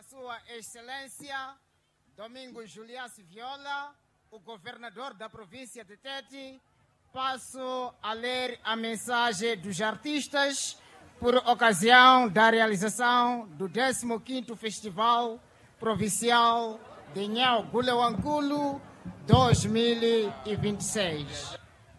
Sua Excelência Domingos Juliás Viola, o governador da província de Tete, passo a ler a mensagem dos artistas por ocasião da realização do 15º Festival Provincial de Nhau Guleuanculo 2026.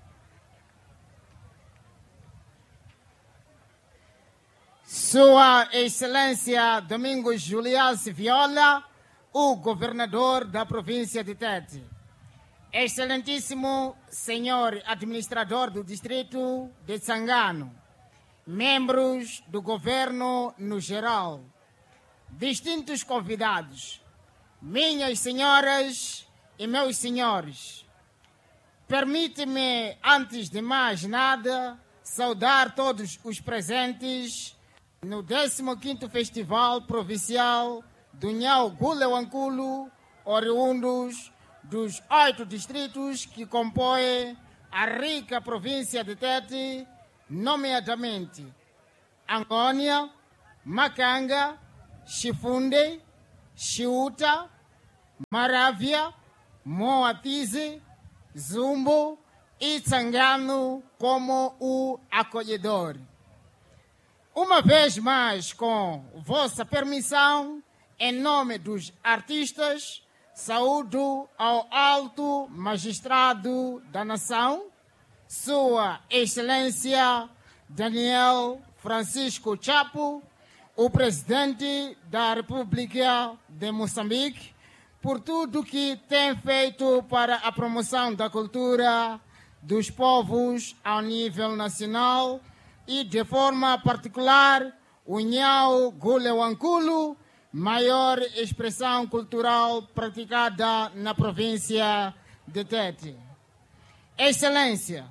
Sua Excelência Domingos Juliás Viola, o governador da província de Tete. Excelentíssimo senhor administrador do distrito de Tsangano, membros do governo no geral, distintos convidados, minhas senhoras e meus senhores, permite-me, antes de mais nada, saudar todos os presentes no 15º Festival Provincial do Nhau Guleuanculo, oriundos dos 8 distritos que compõem a rica província de Tete, nomeadamente Angônia, Macanga, Chifunde, Chiuta, Maravia, Moatize, Zumbo e Tsangano como o acolhedor. Uma vez mais, com vossa permissão, em nome dos artistas, saúdo ao alto magistrado da nação, Sua Excelência Daniel Francisco Chapo, o presidente da República de Moçambique, por tudo que tem feito para a promoção da cultura dos povos ao nível nacional e, de forma particular, o Nhau Guleuanculo, maior expressão cultural praticada na província de Tete. Excelência,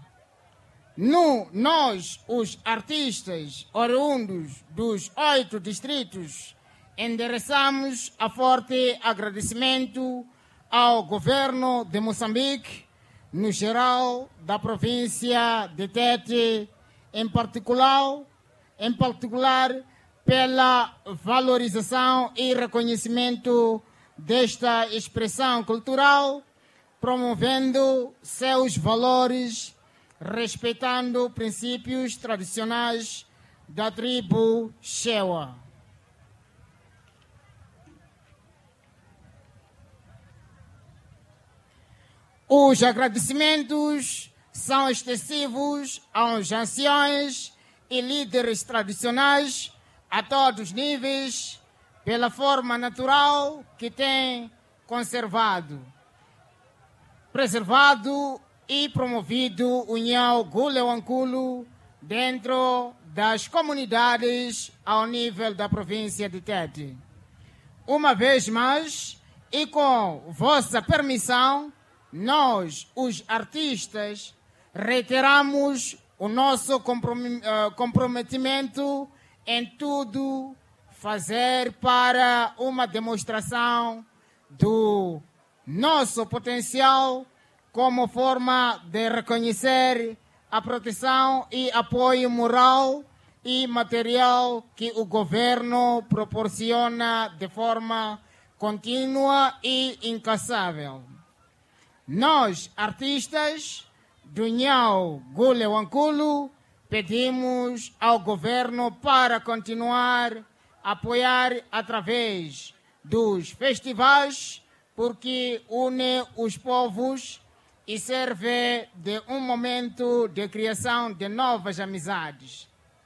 nós, os artistas oriundos dos 8 distritos, endereçamos a forte agradecimento ao governo de Moçambique, no geral da província de Tete, em particular pela valorização e reconhecimento desta expressão cultural, promovendo seus valores, respeitando princípios tradicionais da tribo Shewa. Os agradecimentos são extensivos aos anciões e líderes tradicionais a todos os níveis, pela forma natural que têm conservado, preservado e promovido o Nhau Guleuanculo dentro das comunidades ao nível da província de Tete. Uma vez mais, e com vossa permissão, nós, os artistas, reiteramos o nosso comprometimento em tudo fazer para uma demonstração do nosso potencial como forma de reconhecer a proteção e apoio moral e material que o governo proporciona de forma contínua e incansável. Nós, artistas do Nhau Guleuanculo, pedimos ao governo para continuar a apoiar através dos festivais, porque une os povos e serve de um momento de criação de novas amizades.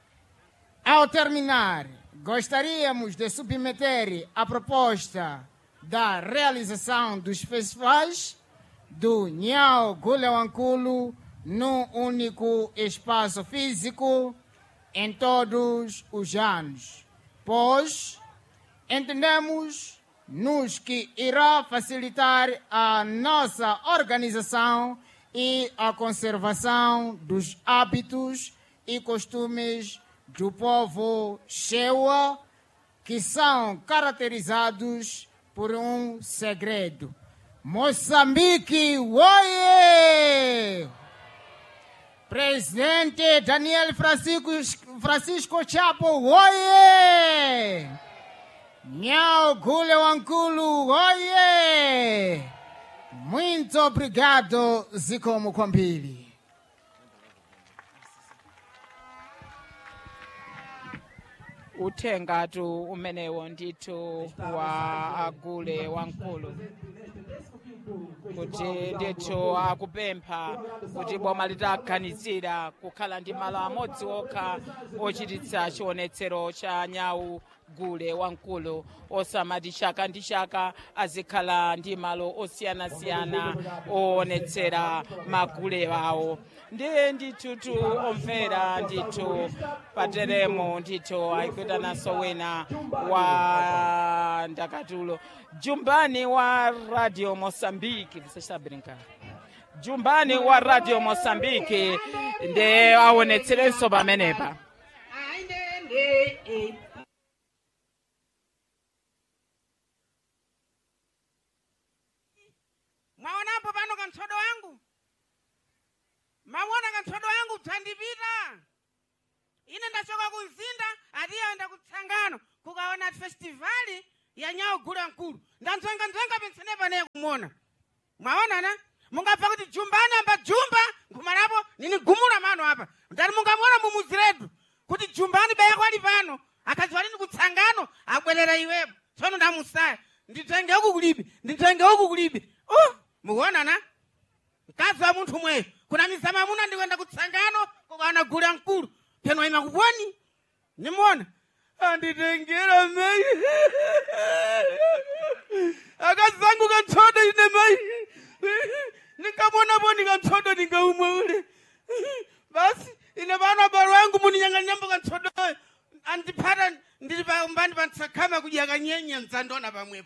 Ao terminar, gostaríamos de submeter a proposta da realização dos festivais do Nhau Guleuanculo num único espaço físico em todos os anos, pois entendemos-nos que irá facilitar a nossa organização e a conservação dos hábitos e costumes do povo Shewa, que são caracterizados por um segredo. Moçambique, oie! Presidente Daniel Francisco Chapo, oie! Nhau Nyau Gule Wankulu, oye! Muito obrigado, zikomo kwambiri. Uthengatu umenewo ndithu wa Agule Wankulu kuti ndithu akupempha kuti boma litaganizira kukhala ndi malo amodzi okha ochititsa chionetsero cha Nyau Gule Wankulu, osamati chaka ndi chaka azikhala ndi malo osiyanasiyana oonetsera magule awo. Ndithu omvera ndithu pateremo ndithu ayikuitananso wina wa ndakatulo Jumbani wa Radio Mosambiki. Jumbani wa Radio Mosambiki nde aonetserenso pamenepa. Mwaonapo pano kanthodo wangu? Mwaona kanthodo wangu tandipita? Ine ndachoka kumzinda atiyoenda kutsangano kukaona festivali ya Nyau Gule Wankulu. Ndanzenga pensene pane kumona. Mwaona na? Mungapfa kuti Jumbani amba Jumba nkumalapo nini gumula mano apa. Ndani mungamona mumuziredu kuti Jumbani baya kwali pano akaziwa nini kutsangano abwerera iwepo. Tsono ndamusaya. Nditenge huku kulibi. Mukuona na? Mkazi wa munthu mweyo. Kuna mizama muna ndikwenda kutsangano kukaona Gule Wankulu. Peno ima kuponi? Nimuona? Anditengera mai. Akazi zangu kanthodo ine mai. Nikamona poni kanthodo ningaumwe ule. Basi ine bana baro wangu muninyang'anyambo kanthodo. Andipata ndilipa umbani pantsakama kujakanyenya mzandona pamwepo.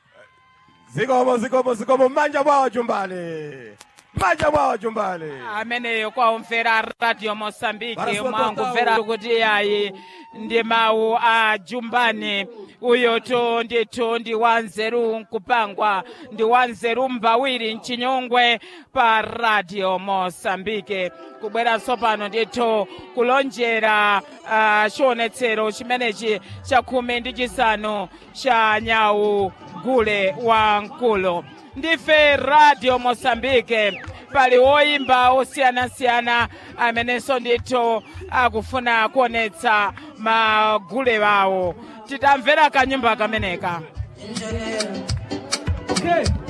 Zikomo manja bwawa Jumbani. Manja bwawa Jumbani. Ameneyo kwa omvera Radio Mosambiki mwangumvera kuti ayi ndi mawu a Jumbani. Uyo to ndithu ndi wanzeru nkupangwa, ndi wanzeru mbawiri mchinyongwe pa Radio Mosambiki. Kubweranso pano ndithu kulonjera chionetsero chimenechi cha 15 cha Nyau Gule Wankulu. Ndife Radio Mosambiki, pali woimba osiyanasiyana amenenso ndithu akufuna kuonetsa magule wawo. Titamvera kanyimbo kameneka. Okay.